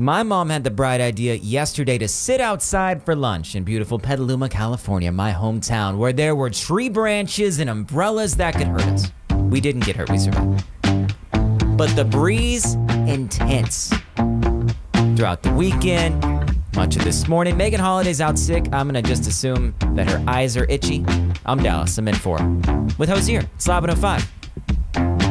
My mom had the bright idea yesterday to sit outside for lunch in beautiful Petaluma, California, my hometown, where there were tree branches and umbrellas that could hurt us. We didn't get hurt, we survived. But the breeze, intense. Throughout the weekend, much of this morning, Megan Holiday's out sick. I'm going to just assume that her eyes are itchy. I'm Dallas. I'm in 4 with Hosier. It's Live 105.